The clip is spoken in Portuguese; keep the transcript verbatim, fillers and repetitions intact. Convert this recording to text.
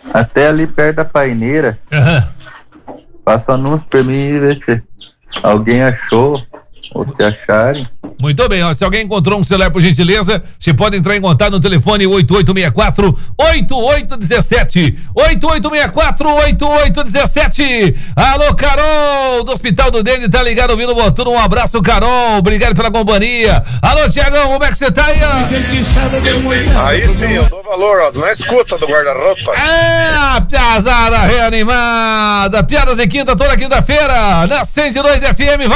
Até ali perto da paineira. Aham. Passa o anúncio pra mim e ver se alguém achou ou se acharem. Muito bem, ó, se alguém encontrou um celular, por gentileza, você pode entrar em contato no telefone oito oito seis quatro, oito oito um sete, oito oito seis quatro, oito oito um sete. Alô, Carol, do Hospital do Dente, tá ligado, ouvindo o Botuno, um abraço, Carol, obrigado pela companhia. Alô, Tiagão, como é que você tá aí, ó? Aí sim, eu dou valor, ó, na escuta do guarda-roupa. É, a piazada reanimada, piadas de quinta, toda quinta-feira, na cento e dois F M, vai!